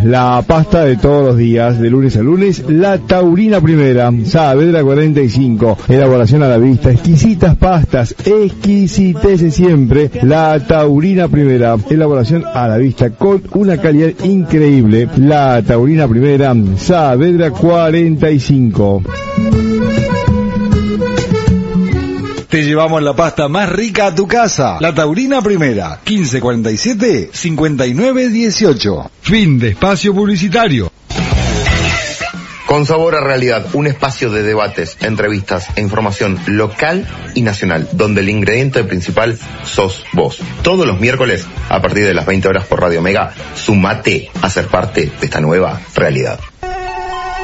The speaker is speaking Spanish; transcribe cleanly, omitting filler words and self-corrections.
la pasta de todos los días, de lunes a lunes, la Taurina Primera, Saavedra 45, elaboración a la vista, exquisitas pastas, exquisitece siempre, la Taurina Primera, elaboración a la vista con una calidad increíble, la Taurina Primera, Saavedra 45. Te llevamos la pasta más rica a tu casa. La Taurina Primera, 1547-5918. Fin de espacio publicitario. Con Sabor a Realidad, un espacio de debates, entrevistas e información local y nacional, donde el ingrediente principal sos vos. Todos los miércoles, a partir de las 20 horas por Radio Mega, sumate a ser parte de esta nueva realidad.